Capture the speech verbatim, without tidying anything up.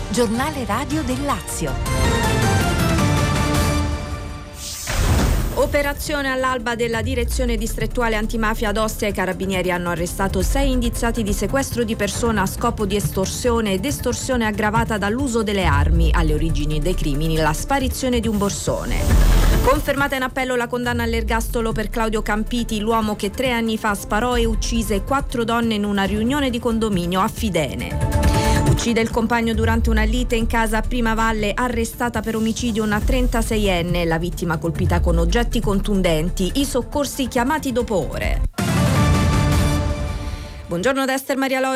giornale radio del Lazio. Operazione all'alba della direzione distrettuale antimafia ad Ostia. I carabinieri hanno arrestato sei indiziati di sequestro di persona a scopo di estorsione ed estorsione aggravata dall'uso delle armi. Alle origini dei crimini la sparizione di un borsone. Confermata in appello la condanna all'ergastolo per Claudio Campiti, l'uomo che tre anni fa sparò e uccise quattro donne in una riunione di condominio a Fidene. Uccide il compagno durante una lite in casa a Primavalle, arrestata per omicidio una trentaseienne, la vittima colpita con oggetti contundenti, i soccorsi chiamati dopo ore. Buongiorno da Esther Maria Lori.